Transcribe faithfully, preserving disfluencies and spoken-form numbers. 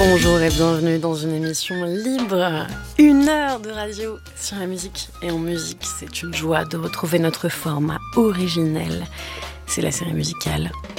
Bonjour et bienvenue dans une émission libre. Une heure de radio sur la musique. Et en musique, c'est une joie de retrouver notre format originel. C'est la série musicale